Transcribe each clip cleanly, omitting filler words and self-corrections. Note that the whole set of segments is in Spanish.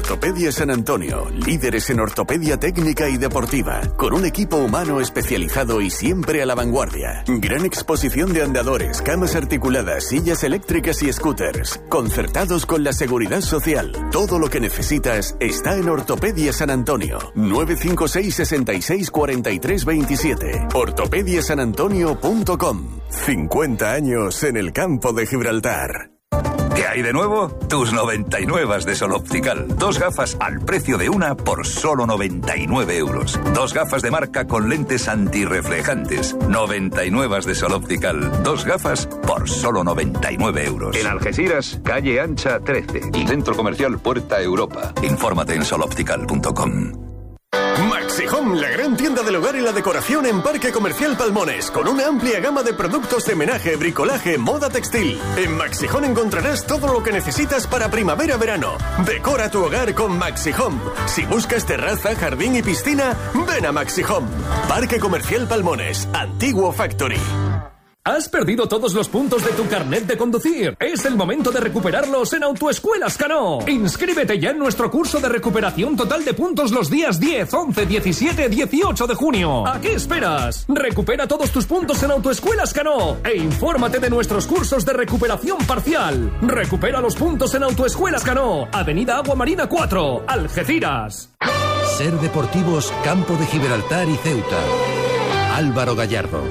Ortopedia San Antonio, líderes en ortopedia técnica y deportiva, con un equipo humano especializado y siempre a la vanguardia. Gran exposición de andadores, camas articuladas, sillas eléctricas y scooters, concertados con la seguridad social. Todo lo que necesitas está en Ortopedia San Antonio. 956 66 43 27. ortopediasanantonio.com. 50 años en el campo de Gibraltar. ¿Qué hay de nuevo? Tus 99 de Sol Optical. 2 gafas al precio de una por solo 99 euros. 2 gafas de marca con lentes antirreflejantes. 99 de Sol Optical. 2 gafas por solo 99 euros. En Algeciras, calle Ancha 13. Y Centro Comercial Puerta Europa. Infórmate en soloptical.com. Maxi Home, la gran tienda del hogar y la decoración en Parque Comercial Palmones, con una amplia gama de productos de menaje, bricolaje, moda textil. En Maxi Home encontrarás todo lo que necesitas para primavera-verano. Decora tu hogar con Maxi Home. Si buscas terraza, jardín y piscina, ven a Maxi Home. Parque Comercial Palmones, Antiguo Factory. ¿Has perdido todos los puntos de tu carnet de conducir? Es el momento de recuperarlos en Autoescuelas Cano. Inscríbete ya en nuestro curso de recuperación total de puntos los días 10, 11, 17, 18 de junio. ¿A qué esperas? Recupera todos tus puntos en Autoescuelas Cano e infórmate de nuestros cursos de recuperación parcial. Recupera los puntos en Autoescuelas Cano, Avenida Agua Marina 4, Algeciras. Ser Deportivos Campo de Gibraltar y Ceuta. Álvaro Gallardo.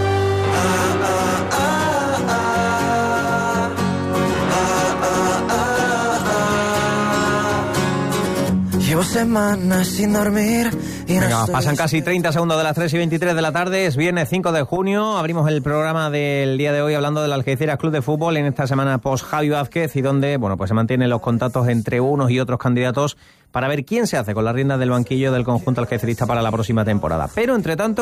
Llevo semanas sin dormir y Venga, pasan casi 30 segundos de las 3:23 de la tarde. Es viernes 5 de junio. Abrimos el programa del día de hoy hablando del Algeciras Club de Fútbol en esta semana post Javi Vázquez, y donde, bueno, pues se mantienen los contactos entre unos y otros candidatos para ver quién se hace con las riendas del banquillo del conjunto algecirista para la próxima temporada. Pero, entre tanto,